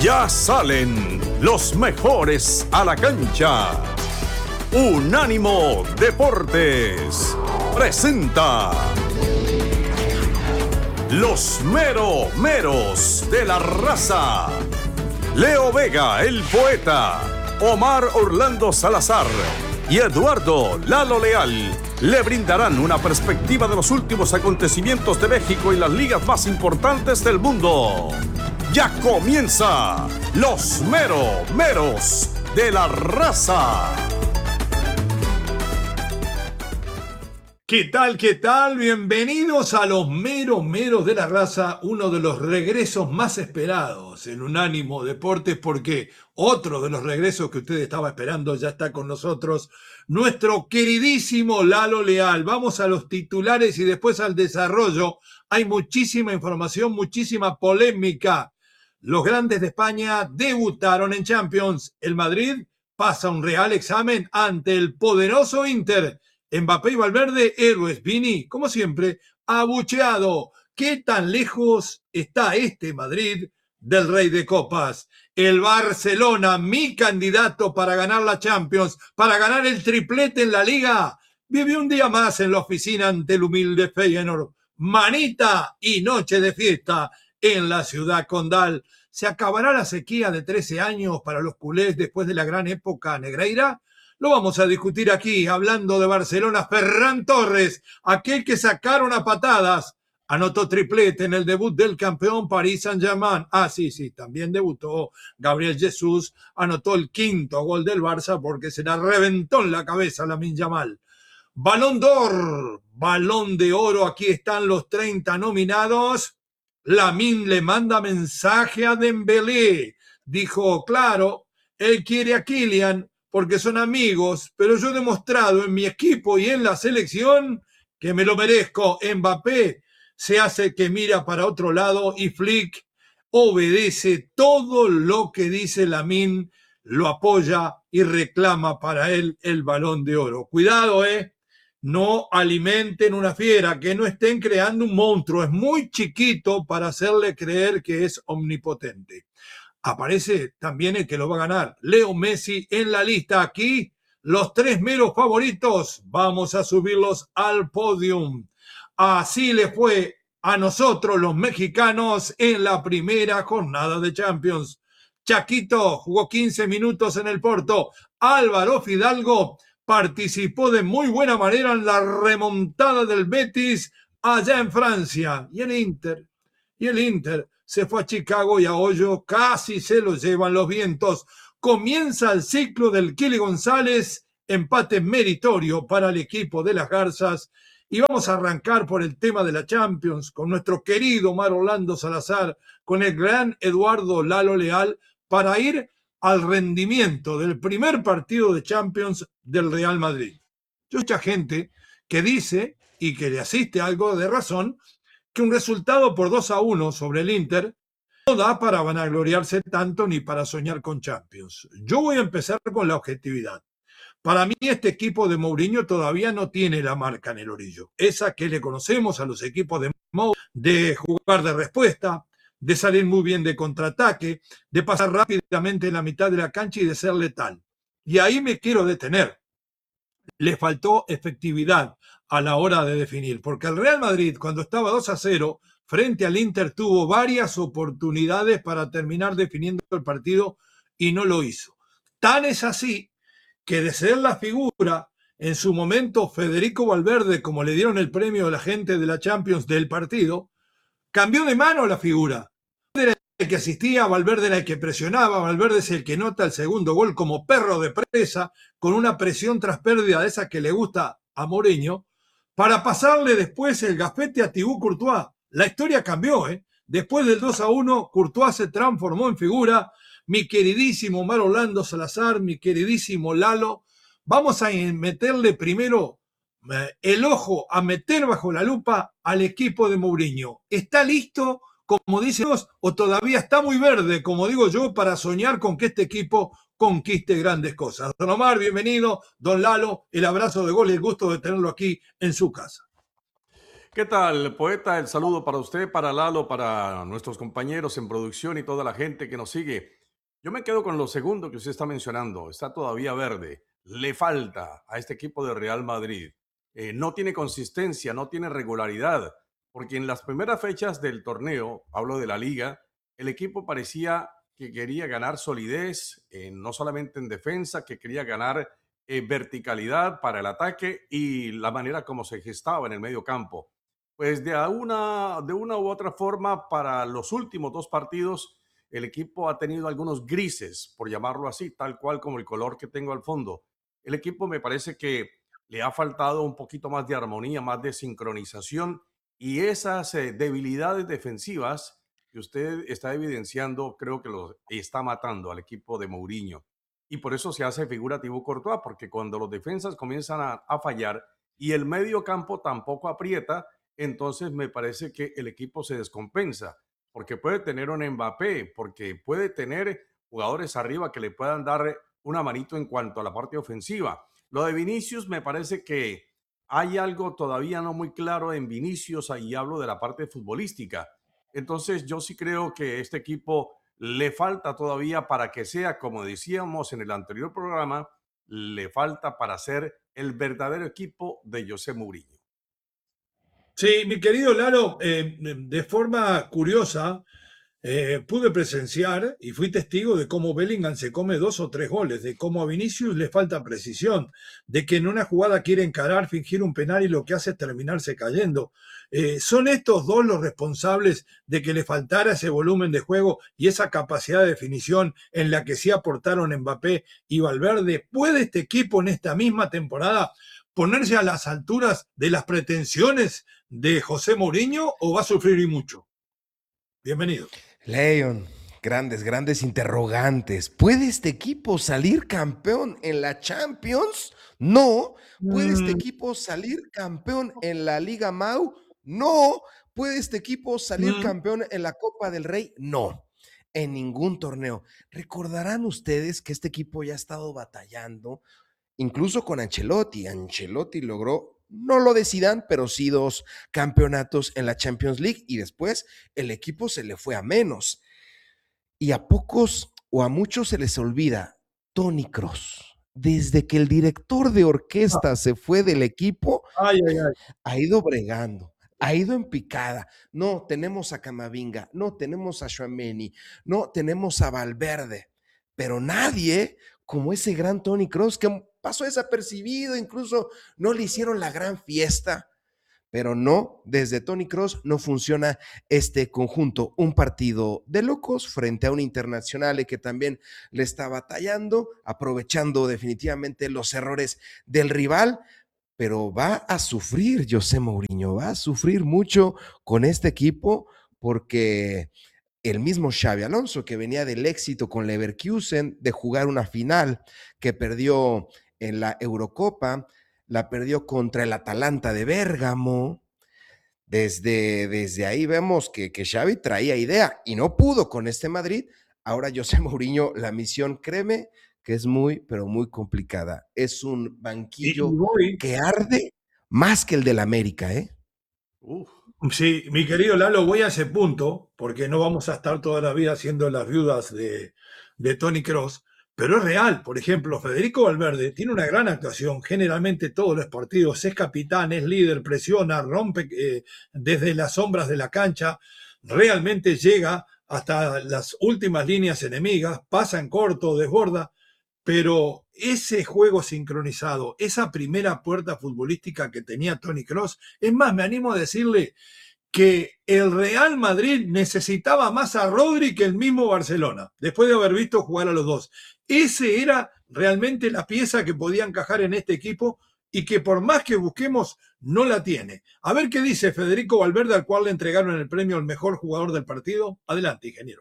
Ya salen los mejores a la cancha. Unánimo Deportes presenta los meros de la raza. Leo Vega, el poeta, Omar Orlando Salazar y Eduardo Lalo Leal le brindarán una perspectiva de los últimos acontecimientos de México y las ligas más importantes del mundo. Ya comienza los meros de la raza. ¿Qué tal? ¿Qué tal? Bienvenidos a los meros de la raza, uno de los regresos más esperados en Unánimo Deportes, porque otro de los regresos que usted estaba esperando ya está con nosotros, nuestro queridísimo Lalo Leal. Vamos a los titulares y después al desarrollo. Hay muchísima información, muchísima polémica. Los grandes de España debutaron en Champions. El Madrid pasa un real examen ante el poderoso Inter. Mbappé y Valverde, héroes. Vini, como siempre, abucheado. ¿Qué tan lejos está este Madrid del Rey de Copas? El Barcelona, mi candidato para ganar la Champions, para ganar el triplete en la Liga, vive un día más en la oficina ante el humilde Feyenoord. Manita y noche de fiesta en la ciudad condal. ¿Se acabará la sequía de 13 años para los culés después de la gran época negreira? Lo vamos a discutir aquí, hablando de Barcelona. Ferran Torres, aquel que sacaron a patadas, anotó triplete en el debut del campeón Paris Saint-Germain. Sí, también debutó Gabriel Jesús, anotó el quinto gol del Barça porque se la reventó en la cabeza Lamine Yamal. Balón d'Or, Balón de Oro, aquí están los 30 nominados. Lamine le manda mensaje a Dembélé. Dijo, claro, él quiere a Kylian porque son amigos, pero yo he demostrado en mi equipo y en la selección que me lo merezco. Mbappé se hace que mira para otro lado y Flick obedece todo lo que dice Lamine, lo apoya y reclama para él el Balón de Oro. Cuidado, no alimenten una fiera, que no estén creando un monstruo. Es muy chiquito para hacerle creer que es omnipotente. Aparece también el que lo va a ganar, Leo Messi en la lista. Aquí los 3 meros favoritos, vamos a subirlos al podium. Así le fue a nosotros los mexicanos en la primera jornada de Champions. Chaquito jugó 15 minutos en el Porto. Álvaro Fidalgo participó de muy buena manera en la remontada del Betis allá en Francia. Y el Inter se fue a Chicago y a Hoyo casi se lo llevan los vientos. Comienza el ciclo del Kili González, empate meritorio para el equipo de las Garzas. Y vamos a arrancar por el tema de la Champions con nuestro querido Omar Orlando Salazar, con el gran Eduardo Lalo Leal, para ir al rendimiento del primer partido de Champions del Real Madrid. Hay mucha gente que dice, y que le asiste algo de razón, que un resultado por 2-1 sobre el Inter no da para vanagloriarse tanto ni para soñar con Champions. Yo voy a empezar con la objetividad. Para mí este equipo de Mourinho todavía no tiene la marca en el orillo. Esa que le conocemos a los equipos de Mourinho, de jugar de respuesta, de salir muy bien de contraataque, de pasar rápidamente en la mitad de la cancha y de ser letal. Y ahí me quiero detener. Le faltó efectividad a la hora de definir, porque el Real Madrid, cuando estaba 2-0 frente al Inter, tuvo varias oportunidades para terminar definiendo el partido y no lo hizo. Tan es así que de ser la figura, en su momento Federico Valverde, como le dieron el premio a la gente de la Champions del partido, cambió de mano la figura. Valverde era el que asistía, Valverde era el que presionaba, Valverde es el que nota el segundo gol como perro de presa, con una presión tras pérdida de esa que le gusta a Mourinho, para pasarle después el gafete a Thibaut Courtois. La historia cambió, Después del 2-1, Courtois se transformó en figura. Mi queridísimo Omar Orlando Salazar, mi queridísimo Lalo, vamos a meterle primero el ojo, a meter bajo la lupa al equipo de Mourinho. ¿Está listo, como dicen los, o todavía está muy verde, como digo yo, para soñar con que este equipo conquiste grandes cosas? Don Omar, bienvenido. Don Lalo, el abrazo de gol y el gusto de tenerlo aquí en su casa. ¿Qué tal, poeta? El saludo para usted, para Lalo, para nuestros compañeros en producción y toda la gente que nos sigue. Yo me quedo con lo segundo que usted está mencionando. Está todavía verde. Le falta a este equipo de Real Madrid. No tiene consistencia, no tiene regularidad, porque en las primeras fechas del torneo, hablo de la liga, el equipo parecía que quería ganar solidez, no solamente en defensa, que quería ganar verticalidad para el ataque y la manera como se gestaba en el medio campo. Pues de una u otra forma, para los últimos dos partidos, el equipo ha tenido algunos grises, por llamarlo así, tal cual como el color que tengo al fondo. El equipo me parece que le ha faltado un poquito más de armonía, más de sincronización y esas debilidades defensivas que usted está evidenciando, creo que lo está matando al equipo de Mourinho. Y por eso se hace figurativo Courtois, porque cuando los defensas comienzan a fallar y el medio campo tampoco aprieta, entonces me parece que el equipo se descompensa, porque puede tener un Mbappé, porque puede tener jugadores arriba que le puedan dar una manito en cuanto a la parte ofensiva. Lo de Vinicius me parece que hay algo todavía no muy claro en Vinicius, ahí hablo de la parte futbolística. Entonces yo sí creo que este equipo le falta todavía para que sea, como decíamos en el anterior programa, le falta para ser el verdadero equipo de José Mourinho. Sí, mi querido Lalo, de forma curiosa, pude presenciar y fui testigo de cómo Bellingham se come 2 o 3 goles, de cómo a Vinicius le falta precisión, de que en una jugada quiere encarar, fingir un penal y lo que hace es terminarse cayendo. ¿Son estos dos los responsables de que le faltara ese volumen de juego y esa capacidad de definición en la que sí aportaron Mbappé y Valverde? ¿Puede este equipo en esta misma temporada ponerse a las alturas de las pretensiones de José Mourinho o va a sufrir y mucho? Bienvenido. Leon, grandes interrogantes. ¿Puede este equipo salir campeón en la Champions? No. ¿Puede este equipo salir campeón en la Liga Mau? No. ¿Puede este equipo salir campeón en la Copa del Rey? No. En ningún torneo. Recordarán ustedes que este equipo ya ha estado batallando, incluso con Ancelotti. Ancelotti logró, no lo de Zidane, pero sí 2 campeonatos en la Champions League y después el equipo se le fue a menos. Y a pocos o a muchos se les olvida, Toni Kroos, desde que el director de orquesta se fue del equipo, Ay, ay, ay. ha ido bregando, ha ido en picada. No, tenemos a Camavinga, no, tenemos a Tchouaméni, no, tenemos a Valverde, pero nadie como ese gran Toni Kroos que pasó desapercibido, incluso no le hicieron la gran fiesta. Pero no, desde Toni Kroos no funciona este conjunto. Un partido de locos frente a un Internazionale que también le está batallando, aprovechando definitivamente los errores del rival, pero va a sufrir José Mourinho, va a sufrir mucho con este equipo porque el mismo Xabi Alonso, que venía del éxito con Leverkusen, de jugar una final que perdió en la Eurocopa, la perdió contra el Atalanta de Bérgamo. Desde ahí vemos que Xavi traía idea y no pudo con este Madrid. Ahora José Mourinho, la misión, créeme, que es muy, pero muy complicada. Es un banquillo que arde más que el del América, ¿eh? Sí, mi querido Lalo, voy a ese punto, porque no vamos a estar toda la vida haciendo las viudas de Toni Kroos, pero es real. Por ejemplo, Federico Valverde tiene una gran actuación, generalmente todos los partidos, es capitán, es líder, presiona, rompe desde las sombras de la cancha, realmente llega hasta las últimas líneas enemigas, pasa en corto, desborda, pero ese juego sincronizado, esa primera puerta futbolística que tenía Toni Kroos, es más, me animo a decirle que el Real Madrid necesitaba más a Rodri que el mismo Barcelona, después de haber visto jugar a los dos. Ese era realmente la pieza que podía encajar en este equipo y que por más que busquemos, no la tiene. A ver qué dice Federico Valverde, al cual le entregaron el premio al mejor jugador del partido. Adelante, ingeniero.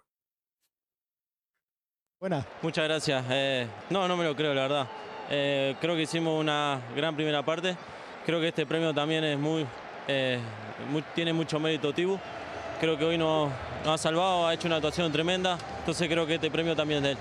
Buenas. Muchas gracias. No me lo creo, la verdad. Creo que hicimos una gran primera parte. Creo que este premio también es tiene mucho mérito Tibu. Creo que hoy nos ha salvado, ha hecho una actuación tremenda. Entonces creo que este premio también es de él.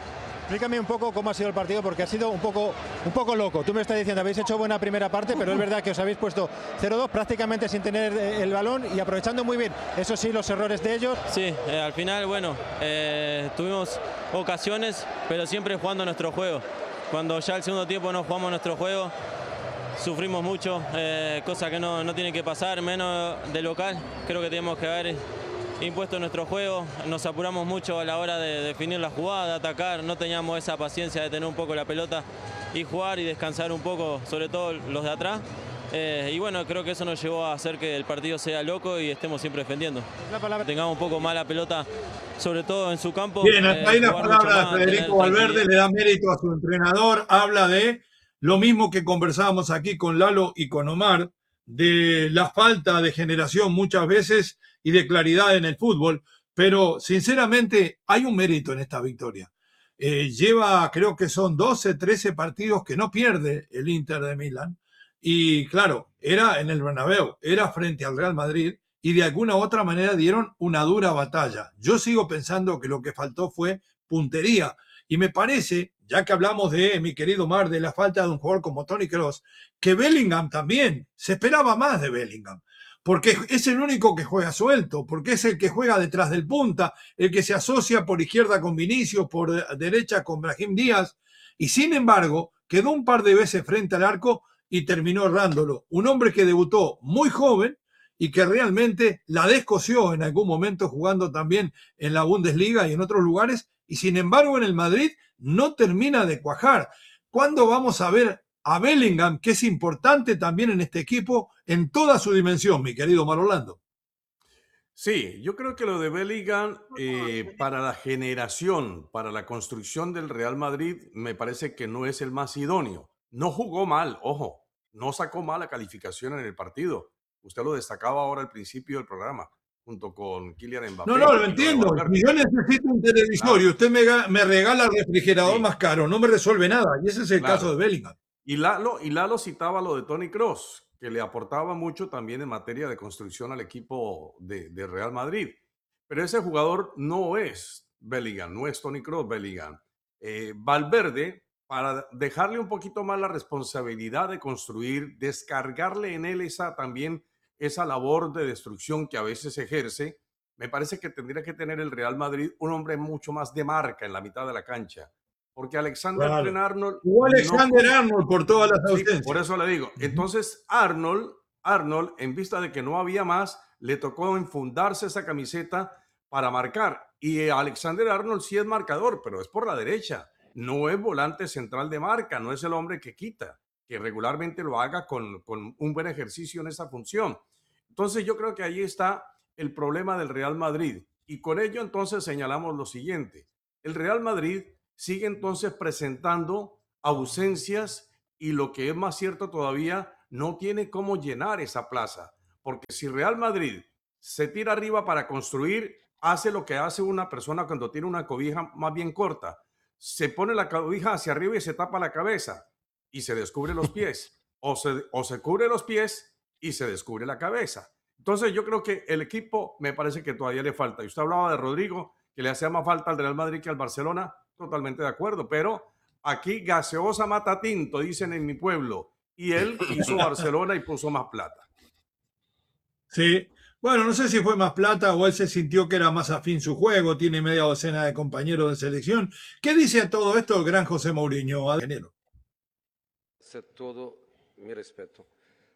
Explícame un poco cómo ha sido el partido, porque ha sido un poco loco. Tú me estás diciendo, habéis hecho buena primera parte, pero es verdad que os habéis puesto 0-2 prácticamente sin tener el balón y aprovechando muy bien, eso sí, los errores de ellos. Sí, al final, bueno, tuvimos ocasiones, pero siempre jugando nuestro juego. Cuando ya el segundo tiempo no jugamos nuestro juego, sufrimos mucho, cosa que no tiene que pasar, menos de local. Creo que tenemos que haber impuesto nuestro juego, nos apuramos mucho a la hora de definir la jugada, de atacar, no teníamos esa paciencia de tener un poco la pelota y jugar y descansar un poco, sobre todo los de atrás. Y bueno, creo que eso nos llevó a hacer que el partido sea loco y estemos siempre defendiendo. Tengamos un poco más la pelota, sobre todo en su campo. Bien, hasta ahí la palabra de Federico Valverde, le da mérito a su entrenador, habla de lo mismo que conversábamos aquí con Lalo y con Omar, de la falta de generación muchas veces y de claridad en el fútbol, pero sinceramente hay un mérito en esta victoria. Lleva, creo que son 12, 13 partidos que no pierde el Inter de Milán, y claro, era en el Bernabéu, era frente al Real Madrid, y de alguna u otra manera dieron una dura batalla. Yo sigo pensando que lo que faltó fue puntería, y me parece, ya que hablamos de, mi querido Mar, de la falta de un jugador como Toni Kroos, que Bellingham también, se esperaba más de Bellingham, porque es el único que juega suelto, porque es el que juega detrás del punta, el que se asocia por izquierda con Vinicius, por derecha con Brahim Díaz, y sin embargo, quedó un par de veces frente al arco y terminó errándolo. Un hombre que debutó muy joven y que realmente la descosió en algún momento jugando también en la Bundesliga y en otros lugares, y sin embargo en el Madrid no termina de cuajar. ¿Cuándo vamos a ver a Bellingham, que es importante también en este equipo en toda su dimensión, mi querido Mar Orlando? Sí, yo creo que lo de Bellingham para la generación, para la construcción del Real Madrid, me parece que no es el más idóneo. No jugó mal, ojo, no sacó mala calificación en el partido. Usted lo destacaba ahora al principio del programa, junto con Kylian No, Mbappé lo y lo de entiendo. Valverde. Si yo necesito un televisor Claro, y usted me regala el refrigerador sí, más caro, no me resuelve nada. Y ese es el caso de claro. Bellingham. Y Lalo citaba lo de Toni Kroos, que le aportaba mucho también en materia de construcción al equipo de Real Madrid. Pero ese jugador no es Bellingham, no es Toni Kroos Bellingham. Valverde, para dejarle un poquito más la responsabilidad de construir, descargarle en él también esa labor de destrucción que a veces ejerce, me parece que tendría que tener el Real Madrid un hombre mucho más de marca en la mitad de la cancha, porque Alexander Claro. Arnold Jugó no Alexander cumple. Arnold por todas las Sí, por ausencias. eso le digo. Entonces, Arnold, en vista de que no había más, le tocó enfundarse esa camiseta para marcar. Y Alexander Arnold sí es marcador, pero es por la derecha. No es volante central de marca, no es el hombre que quita, que regularmente lo haga con un buen ejercicio en esa función. Entonces, yo creo que ahí está el problema del Real Madrid. Y con ello, entonces, señalamos lo siguiente. El Real Madrid sigue entonces presentando ausencias y lo que es más cierto todavía, no tiene cómo llenar esa plaza. Porque si Real Madrid se tira arriba para construir, hace lo que hace una persona cuando tiene una cobija más bien corta. Se pone la cobija hacia arriba y se tapa la cabeza y se descubre los pies. O se cubre los pies y se descubre la cabeza. Entonces yo creo que el equipo me parece que todavía le falta. Y usted hablaba de Rodrigo, que le hacía más falta al Real Madrid que al Barcelona. Totalmente de acuerdo, pero aquí gaseosa mata tinto, dicen en mi pueblo, y él hizo Barcelona y puso más plata. Sí. Bueno, no sé si fue más plata o él se sintió que era más afín su juego, tiene media docena de compañeros de selección. ¿Qué dice a todo esto el gran José Mourinho? Todo mi respeto.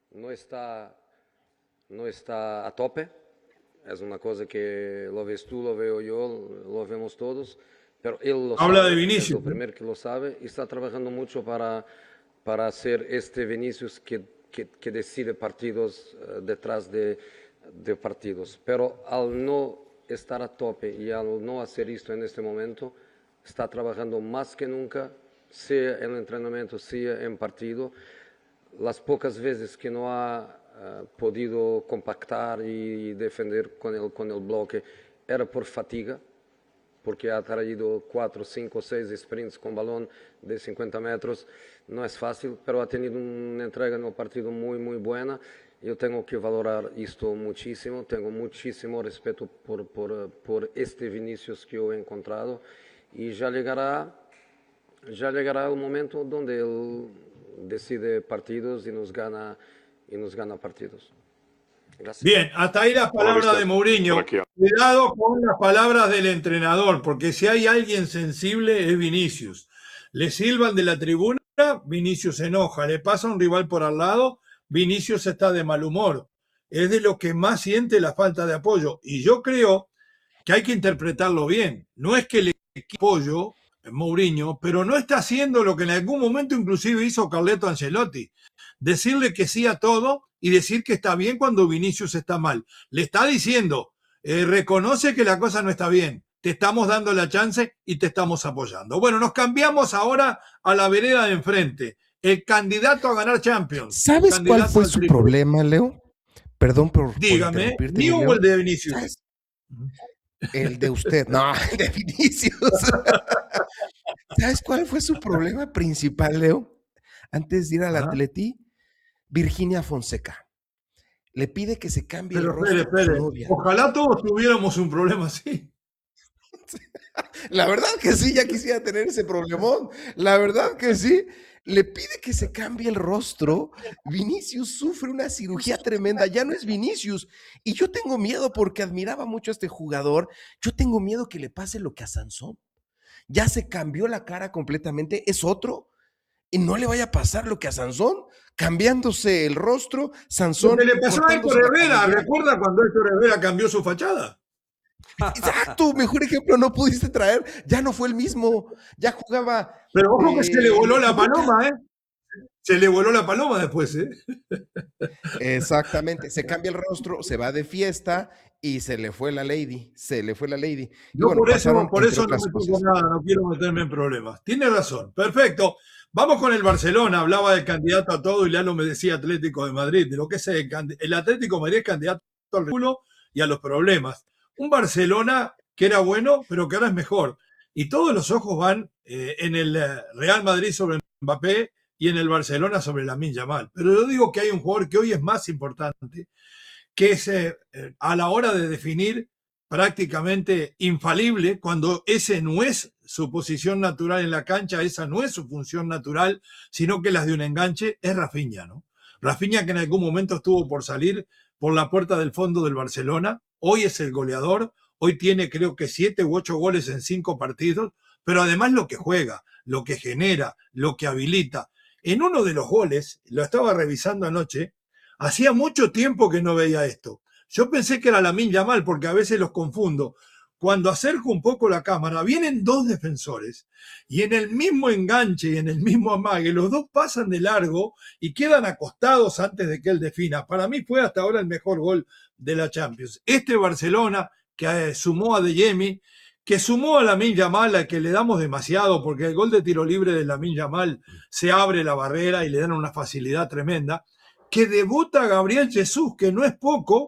No está a tope. Es una cosa que lo ves tú, lo veo yo, lo vemos todos. Pero él lo Habla sabe, de es Vinicius. el primero que lo sabe y está trabajando mucho para hacer este Vinicius que decide partidos detrás de partidos. Pero al no estar a tope y al no hacer esto en este momento, está trabajando más que nunca, sea en el entrenamiento, sea en partido. Las pocas veces que no ha podido compactar y defender con el bloque era por fatiga, porque ha traído 4, 5, 6 sprints con balón de 50 metros. No es fácil, pero ha tenido una entrega en el partido muy, muy buena. Yo tengo que valorar esto muchísimo. Tengo muchísimo respeto por este Vinicius que yo he encontrado. Y ya llegará ya llegará un momento donde él decide partidos y nos gana partidos. Gracias. Bien, hasta ahí las palabras de Mourinho. Cuidado con las palabras del entrenador, porque si hay alguien sensible es Vinicius. Le silban de la tribuna, Vinicius se enoja. Le pasa un rival por al lado, Vinicius está de mal humor. Es de lo que más siente la falta de apoyo. Y yo creo que hay que interpretarlo bien. No es que le apoyo Mourinho, pero no está haciendo lo que en algún momento inclusive hizo Carleto Ancelotti. Decirle que sí a todo y decir que está bien cuando Vinicius está mal. Le está diciendo, reconoce que la cosa no está bien, te estamos dando la chance y te estamos apoyando. Bueno, nos cambiamos ahora a la vereda de enfrente. El candidato a ganar Champions. ¿Sabes cuál fue su problema, Leo? Perdón por Dígame, interrumpirte, ¿mío Leo. o el de Vinicius? ¿Sabes? El de usted, no, el de Vinicius. ¿Sabes cuál fue su problema principal, Leo? Antes de ir al Atleti, Virginia Fonseca le pide que se cambie el rostro de su novia. Ojalá todos tuviéramos un problema así. La verdad que sí, ya quisiera tener ese problemón. La verdad que sí. Le pide que se cambie el rostro. Vinicius sufre una cirugía tremenda. Ya no es Vinicius. Y yo tengo miedo porque admiraba mucho a este jugador. Yo tengo miedo que le pase lo que a Sansón. Ya se cambió la cara completamente. Es otro. Y no le vaya a pasar lo que a Sansón, cambiándose el rostro. Sansón. Lo que le pasó a Héctor Herrera. ¿Recuerda cuando Héctor Herrera cambió su fachada? Exacto, mejor ejemplo no pudiste traer, ya no fue el mismo, ya jugaba. Pero ojo que se le voló la paloma, ¿eh? Se le voló la paloma después, ¿eh? Exactamente, se cambia el rostro, se va de fiesta y se le fue la lady, Yo bueno, por eso no me cosas. toco nada, no quiero meterme en problemas. Tiene razón, perfecto. Vamos con el Barcelona, hablaba del candidato a todo y Lalo me decía Atlético de Madrid, de lo que es el Atlético de Madrid es candidato al culo y a los problemas. Un Barcelona que era bueno, pero que ahora es mejor. Y todos los ojos van en el Real Madrid sobre Mbappé y en el Barcelona sobre Lamine Yamal. Pero yo digo que hay un jugador que hoy es más importante, que es a la hora de definir prácticamente infalible, cuando ese no es su posición natural en la cancha, esa no es su función natural, sino que las de un enganche, es Rafinha, ¿no? Rafinha, que en algún momento estuvo por salir por la puerta del fondo del Barcelona, hoy es el goleador, hoy tiene creo que 7 u 8 goles en 5 partidos, pero además lo que juega, lo que genera, lo que habilita. En uno de los goles, lo estaba revisando anoche, hacía mucho tiempo que no veía esto. Yo pensé que era Lamine Yamal, porque a veces los confundo. Cuando acerco un poco la cámara, vienen dos defensores y en el mismo enganche y en el mismo amague, los dos pasan de largo y quedan acostados antes de que él defina. Para mí fue hasta ahora el mejor gol de la Champions. Este Barcelona que sumó a Adeyemi, que sumó a Lamine Yamal, a que le damos demasiado, porque el gol de tiro libre de Lamine Yamal se abre la barrera y le dan una facilidad tremenda, que debuta a Gabriel Jesús, que no es poco,